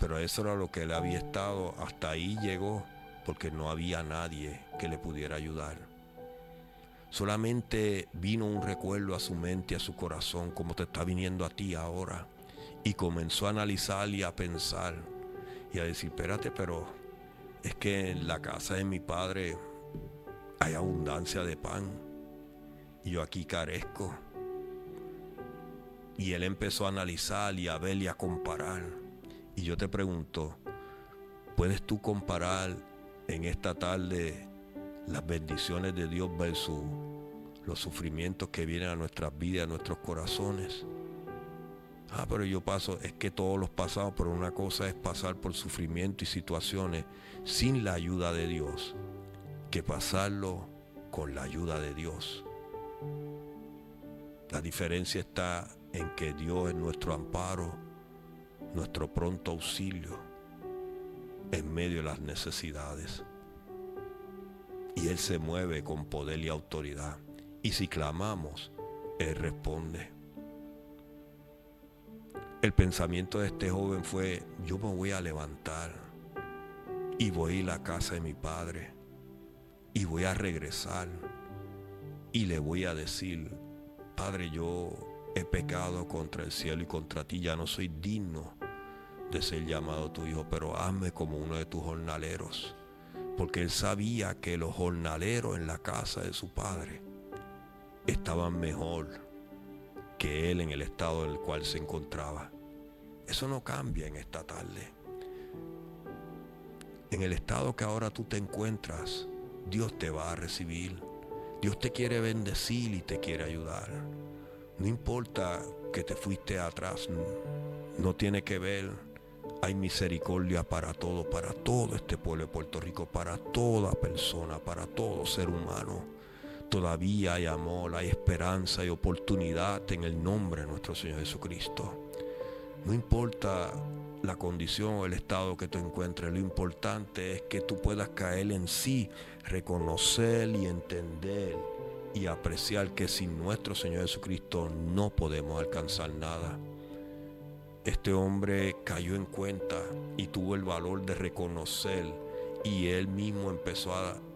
Pero eso era lo que él había estado, hasta ahí llegó, porque no había nadie que le pudiera ayudar. Solamente vino un recuerdo a su mente, a su corazón, como te está viniendo a ti ahora. Y comenzó a analizar y a pensar y a decir, espérate, pero es que en la casa de mi padre hay abundancia de pan y yo aquí carezco. Y él empezó a analizar y a ver y a comparar. Y yo te pregunto, ¿puedes tú comparar en esta tarde las bendiciones de Dios versus los sufrimientos que vienen a nuestras vidas, a nuestros corazones? Pero yo paso, es que todos los pasamos, pero una cosa es pasar por sufrimiento y situaciones sin la ayuda de Dios, que pasarlo con la ayuda de Dios. La diferencia está en que Dios es nuestro amparo, nuestro pronto auxilio en medio de las necesidades. Y Él se mueve con poder y autoridad. Y si clamamos, Él responde. El pensamiento de este joven fue, yo me voy a levantar y voy a ir a la casa de mi padre y voy a regresar y le voy a decir, Padre, yo he pecado contra el cielo y contra ti, ya no soy digno de ser llamado tu hijo, pero hazme como uno de tus jornaleros. Porque él sabía que los jornaleros en la casa de su padre estaban mejor que él en el estado en el cual se encontraba. Eso no cambia en esta tarde. En el estado que ahora tú te encuentras, Dios te va a recibir. Dios te quiere bendecir y te quiere ayudar. No importa que te fuiste atrás, no tiene que ver. Hay misericordia para todo este pueblo de Puerto Rico, para toda persona, para todo ser humano. Todavía hay amor, hay esperanza y oportunidad en el nombre de nuestro Señor Jesucristo. No importa la condición o el estado que tú encuentres, lo importante es que tú puedas caer en sí, reconocer y entender y apreciar que sin nuestro Señor Jesucristo no podemos alcanzar nada. Este hombre cayó en cuenta y tuvo el valor de reconocer, y él mismo empezó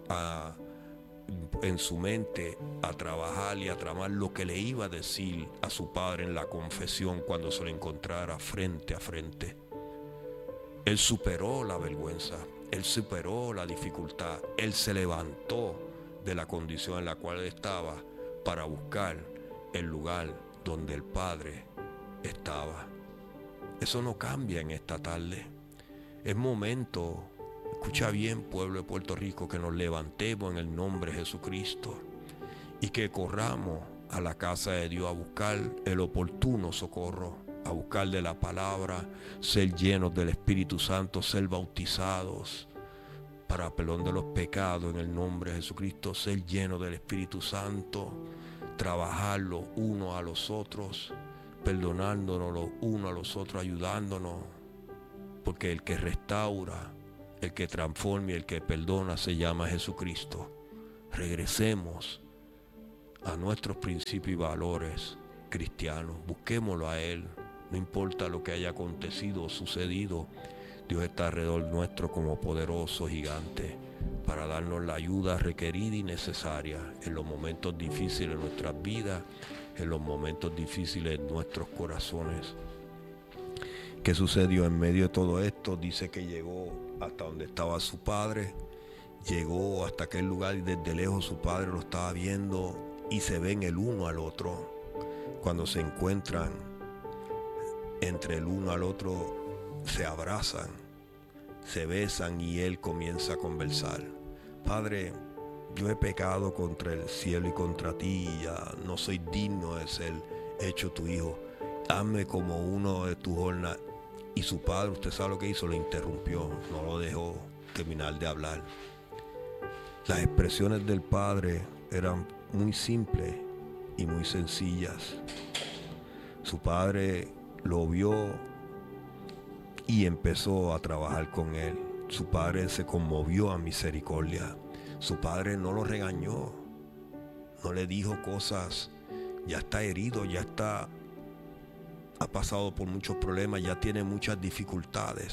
en su mente a trabajar y a tramar lo que le iba a decir a su padre en la confesión cuando se lo encontrara frente a frente. Él superó la vergüenza, él superó la dificultad, él se levantó de la condición en la cual estaba para buscar el lugar donde el Padre estaba. Eso no cambia en esta tarde. Es momento, escucha bien, pueblo de Puerto Rico, que nos levantemos en el nombre de Jesucristo y que corramos a la casa de Dios a buscar el oportuno socorro, a buscar de la palabra, ser llenos del Espíritu Santo, ser bautizados para perdón de los pecados en el nombre de Jesucristo, ser llenos del Espíritu Santo, trabajar los unos a los otros, perdonándonos los unos a los otros, ayudándonos, porque el que restaura, el que transforma y el que perdona se llama Jesucristo. Regresemos a nuestros principios y valores cristianos, busquémoslo a Él, no importa lo que haya acontecido o sucedido. Dios está alrededor nuestro como poderoso gigante para darnos la ayuda requerida y necesaria en los momentos difíciles de nuestras vidas, en los momentos difíciles de nuestros corazones. ¿Qué sucedió en medio de todo esto? Dice que llegó hasta donde estaba su padre, llegó hasta aquel lugar y desde lejos su padre lo estaba viendo y se ven el uno al otro. Cuando se encuentran entre el uno al otro, se abrazan, se besan y él comienza a conversar. Padre, yo he pecado contra el cielo y contra ti, y ya no soy digno de ser hecho tu hijo. Hazme como uno de tus jornaleros. Y su padre, usted sabe lo que hizo, lo interrumpió, no lo dejó terminar de hablar. Las expresiones del padre eran muy simples y muy sencillas. Su padre lo vio y empezó a trabajar con él. Su padre se conmovió a misericordia. Su padre no lo regañó, no le dijo cosas, ya está herido, ha pasado por muchos problemas, ya tiene muchas dificultades.